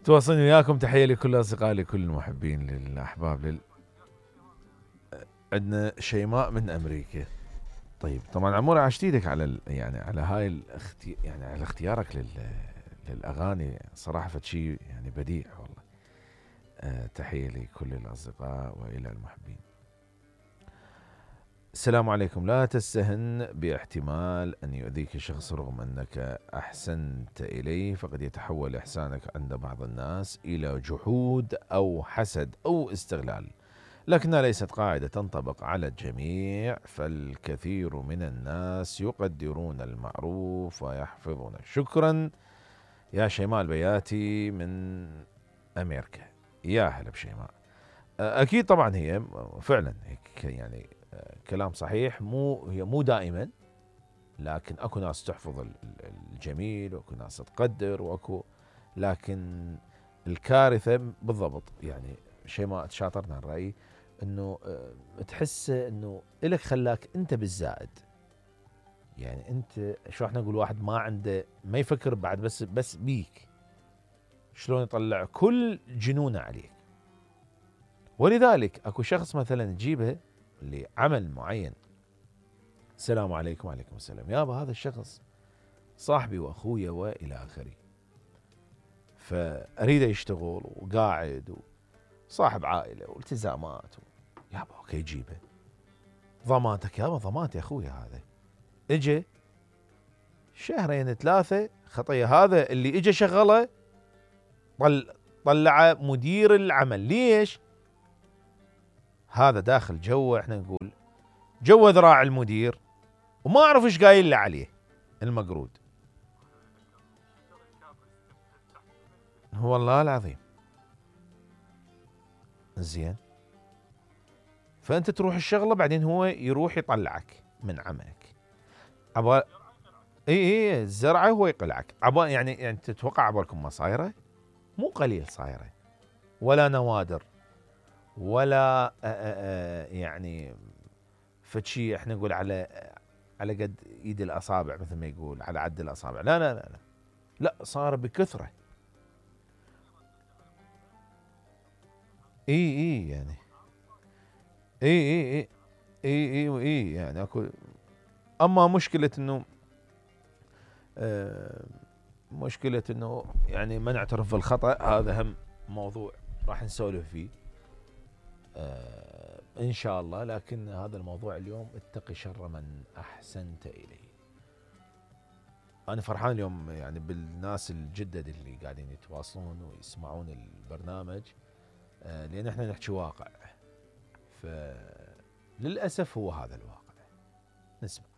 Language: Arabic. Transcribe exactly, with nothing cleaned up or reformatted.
تواصلني وياكم. تحية لكل أصدقائي، لكل المحبين، للأحباب، لل... عندنا شيماء من أمريكا. طيب طبعا عموري عشت ايدك على ال... يعني على هاي الاختي... يعني على اختيارك لل... للأغاني صراحة، فشي يعني بديع والله. أه تحية لكل الأصدقاء وإلى المحبين. السلام عليكم. لا تستهن باحتمال أن يؤذيك شخص رغم أنك أحسنت إليه، فقد يتحول إحسانك عند بعض الناس إلى جحود أو حسد أو استغلال، لكنها ليست قاعدة تنطبق على الجميع، فالكثير من الناس يقدرون المعروف ويحفظونه. شكرا يا شيماء البياتي من أمريكا. يا هلا بشيماء. أكيد طبعا هي فعلا هيك يعني كلام صحيح. مو هي مو دائما، لكن اكو ناس تحفظ الجميل واكو ناس تقدر واكو، لكن الكارثه بالضبط يعني شيء ما تشاطرنا الراي انه تحس انه الك خلاك انت بالزائد. يعني انت شو احنا نقول، واحد ما عنده ما يفكر بعد بس بس بيك، شلون يطلع كل جنونه عليك. ولذلك اكو شخص مثلا تجيبه لعمل معين، السلام عليكم. وعليكم السلام. يابا هذا الشخص صاحبي واخويا والى اخره، فاريده يشتغل وقاعد وصاحب عائله والتزامات و... يابا اوكي جيبه. ضمانتك يابا؟ ضمانتي اخويا هذا اجى شهرين ثلاثه خطيه، هذا اللي اجى شغله طل طلعه مدير العمل. ليش؟ هذا داخل جو احنا نقول جو ذراع المدير، وما اعرف ايش قايل له عليه المقرود. والله العظيم. زين، فانت تروح الشغله بعدين هو يروح يطلعك من عملك. عبال اي اي الزرعه هو يقلعك. عبال يعني يعني تتوقع عبالكم ما صايره؟ مو قليل صايره، ولا نوادر، ولا آآ آآ يعني فشي احنا نقول على على قد ايد الاصابع، مثل ما يقول على عد الاصابع. لا لا لا لا, لا صار بكثره. اي اي يعني اي اي اي اي اي, إي يعني اكو. اما مشكله انه آه مشكلة انه يعني ما نعترف بالخطأ، هذا هم موضوع راح نسولف فيه آه ان شاء الله. لكن هذا الموضوع اليوم اتقي شر من احسنت اليه. انا فرحان اليوم يعني بالناس الجدد اللي قاعدين يتواصلون ويسمعون البرنامج، آه لان احنا نحكي واقع، فللاسف هو هذا الواقع. نسمع.